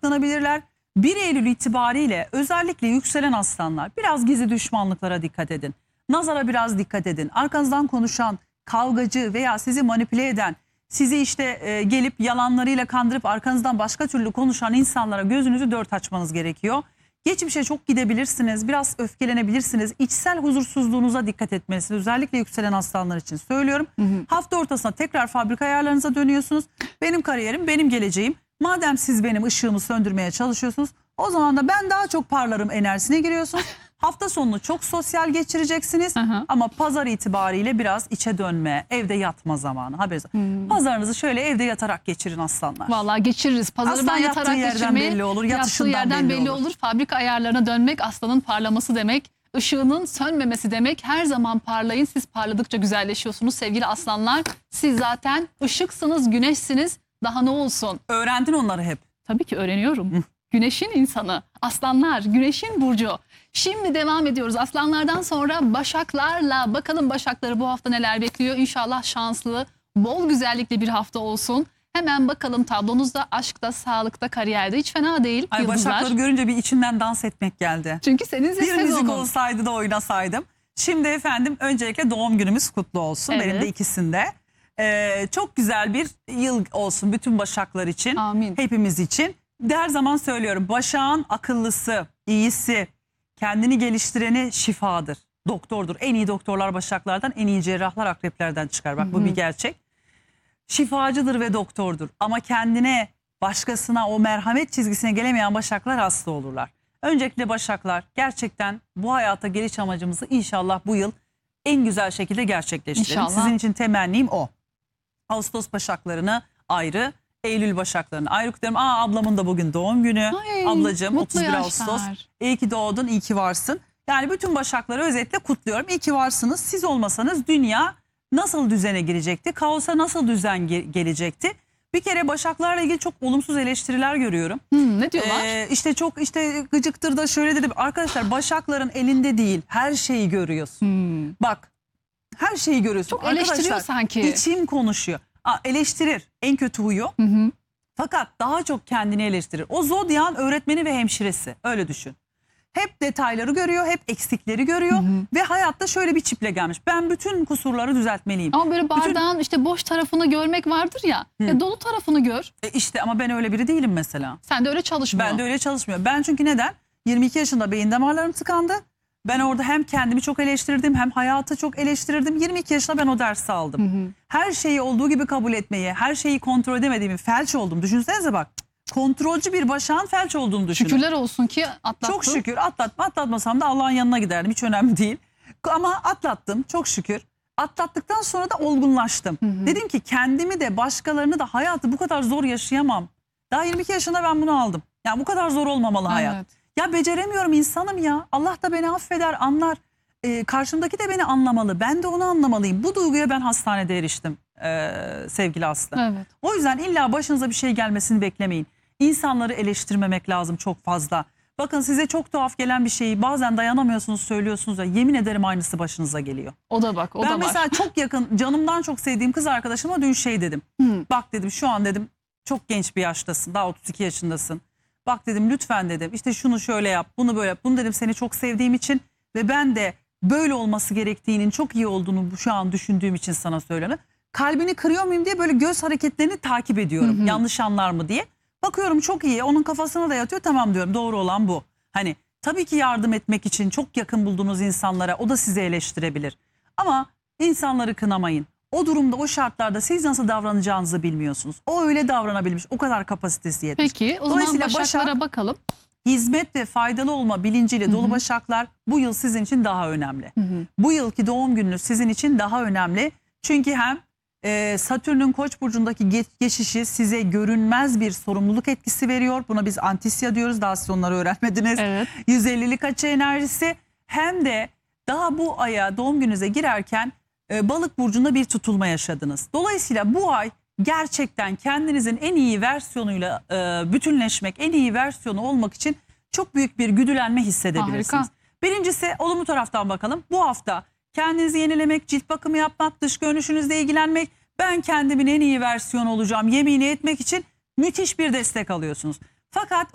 odaklanabilirler. 1 Eylül itibariyle özellikle yükselen aslanlar biraz gizli düşmanlıklara dikkat edin. Nazara biraz dikkat edin. Arkanızdan konuşan, kavgacı veya sizi manipüle eden, sizi işte gelip yalanlarıyla kandırıp arkanızdan başka türlü konuşan insanlara gözünüzü dört açmanız gerekiyor. Geçmişe çok gidebilirsiniz, biraz öfkelenebilirsiniz. İçsel huzursuzluğunuza dikkat etmelisiniz. Özellikle yükselen aslanlar için söylüyorum. Hafta ortasına tekrar fabrika ayarlarınıza dönüyorsunuz. Benim kariyerim, benim geleceğim. Madem siz benim ışığımı söndürmeye çalışıyorsunuz, o zaman da ben daha çok parlarım enerjisine giriyorsunuz. Hafta sonunu çok sosyal geçireceksiniz ama pazar itibariyle biraz içe dönme, evde yatma zamanı. Haberiniz. Pazarınızı şöyle evde yatarak geçirin aslanlar. Vallahi geçiririz. Pazarı ben yatarak geçirmeyi, belli olur, yattığı yerden belli olur. Fabrika ayarlarına dönmek aslanın parlaması demek. Işığının sönmemesi demek. Her zaman parlayın. Siz parladıkça güzelleşiyorsunuz sevgili aslanlar. Siz zaten ışıksınız, güneşsiniz. Daha ne olsun? Öğrendin onları hep. Tabii ki öğreniyorum. Güneşin insanı, aslanlar, güneşin burcu. Şimdi devam ediyoruz. Aslanlardan sonra başaklarla. Bakalım başakları bu hafta neler bekliyor. İnşallah şanslı, bol güzellikli bir hafta olsun. Hemen bakalım tablonuzda aşkta, sağlıkta, kariyerde hiç fena değil. Ay, yıldızlar. başakları görünce bir içimden dans etmek geldi. Çünkü senin bir müzik olsaydı da oynasaydım. Şimdi efendim öncelikle doğum günümüz kutlu olsun. Evet. Benim de ikisinde. Çok güzel bir yıl olsun bütün başaklar için. Amin. Hepimiz için. Her zaman söylüyorum, başağın akıllısı, iyisi, kendini geliştireni şifadır. Doktordur. En iyi doktorlar başaklardan, en iyi cerrahlar akreplerden çıkar. Bak bu bir gerçek. Şifacıdır ve doktordur. Ama kendine, başkasına, o merhamet çizgisine gelemeyen başaklar hasta olurlar. Öncelikle başaklar, gerçekten bu hayata geliş amacımızı inşallah bu yıl en güzel şekilde gerçekleştirelim. İnşallah. Sizin için temennim o. Ağustos başaklarını ayrı, Eylül başaklarını ayrı kutluyorum. Ablamın da bugün doğum günü. Ay, Ablacığım 31 yaşlar. Ağustos. İyi ki doğdun, iyi ki varsın. Yani bütün başakları özetle kutluyorum. İyi ki varsınız. Siz olmasanız dünya nasıl düzene girecekti? Kaosa nasıl düzen gelecekti? Bir kere başaklarla ilgili çok olumsuz eleştiriler görüyorum. Ne diyorlar? İşte çok gıcıktır da şöyle dedim. Arkadaşlar başakların elinde değil, her şeyi görüyorsun. Bak, her şeyi görüyorsun. Çok eleştiriyor sanki. İçim konuşuyor. Eleştirir, en kötü huyu. Fakat daha çok kendini eleştirir. O zodyan öğretmeni ve hemşiresi, öyle düşün. Hep detayları görüyor, hep eksikleri görüyor ve hayatta şöyle bir çiple gelmiş. Ben bütün kusurları düzeltmeliyim. Ama böyle bardağın işte boş tarafını görmek vardır ya. Dolu tarafını gör. İşte ama ben öyle biri değilim mesela. Sen de öyle çalışmıyor. Ben de öyle çalışmıyorum. Ben çünkü neden? 22 yaşında beyin damarlarım tıkandı. Ben orada hem kendimi çok eleştirdim, hem hayatı çok eleştirdim. 22 yaşında ben o dersi aldım. Her şeyi olduğu gibi kabul etmeyi, her şeyi kontrol edemediğimi, felç oldum. Düşünsenize bak. Kontrolcü bir başağın felç olduğunu düşünün. Şükürler olsun ki atlattın. Çok şükür atlatmasam da Allah'ın yanına giderdim. Hiç önemli değil. Ama atlattım çok şükür. Atlattıktan sonra da olgunlaştım. Dedim ki kendimi de başkalarını da hayatı bu kadar zor yaşayamam. Daha 22 yaşında ben bunu aldım. Yani bu kadar zor olmamalı hayat. Ya beceremiyorum, insanım ya. Allah da beni affeder, anlar. Karşımdaki de beni anlamalı. Ben de onu anlamalıyım. Bu duyguya ben hastanede eriştim sevgili Aslı. Evet. O yüzden illa başınıza bir şey gelmesini beklemeyin. İnsanları eleştirmemek lazım çok fazla. Bakın size çok tuhaf gelen bir şeyi bazen dayanamıyorsunuz, söylüyorsunuz ya, yemin ederim aynısı başınıza geliyor. O da bak, o da var. Ben mesela çok yakın, canımdan çok sevdiğim kız arkadaşıma dün şey dedim. Bak dedim, şu an dedim çok genç bir yaştasın, daha 32 yaşındasın. Bak dedim, lütfen dedim, işte şunu şöyle yap, bunu böyle yap. Bunu dedim seni çok sevdiğim için ve ben de böyle olması gerektiğinin çok iyi olduğunu şu an düşündüğüm için sana söylüyorum. Kalbini kırıyor muyum diye böyle göz hareketlerini takip ediyorum. Yanlış anlar mı diye. Bakıyorum çok iyi, onun kafasına da yatıyor, tamam diyorum, doğru olan bu. Hani tabii ki yardım etmek için çok yakın bulduğunuz insanlara o da sizi eleştirebilir. Ama insanları kınamayın. O durumda, o şartlarda siz nasıl davranacağınızı bilmiyorsunuz. O öyle davranabilmiş, o kadar kapasitesi yetmiş. Peki o zaman başaklara bakalım. Hizmet ve faydalı olma bilinciyle dolu başaklar bu yıl sizin için daha önemli. Bu yılki doğum gününüz sizin için daha önemli. Çünkü hem Satürn'ün Koç burcundaki geçişi size görünmez bir sorumluluk etkisi veriyor. Buna biz antisya diyoruz. Daha siz onları öğrenmediniz. Evet. 150'lik açı enerjisi. Hem de daha bu aya, doğum gününüze girerken Balık burcunda bir tutulma yaşadınız. Dolayısıyla bu ay gerçekten kendinizin en iyi versiyonuyla bütünleşmek, en iyi versiyonu olmak için çok büyük bir güdülenme hissedebilirsiniz. Harika. Birincisi, olumlu taraftan bakalım. Bu hafta kendinizi yenilemek, cilt bakımı yapmak, dış görünüşünüzle ilgilenmek, ben kendimin en iyi versiyonu olacağım yemini etmek için müthiş bir destek alıyorsunuz. Fakat